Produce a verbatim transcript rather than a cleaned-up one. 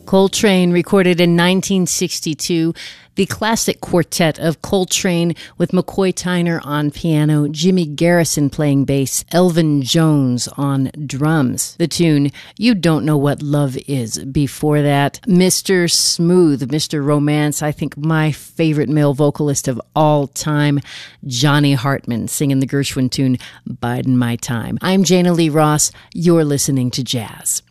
Coltrane, recorded in nineteen sixty-two, the classic quartet of Coltrane with McCoy Tyner on piano, Jimmy Garrison playing bass, Elvin Jones on drums. The tune, You Don't Know What Love Is. Before that, Mister Smooth, Mister Romance, I think my favorite male vocalist of all time, Johnny Hartman, singing the Gershwin tune, Bidin' My Time. I'm Jana Lee Ross. You're listening to Jazz.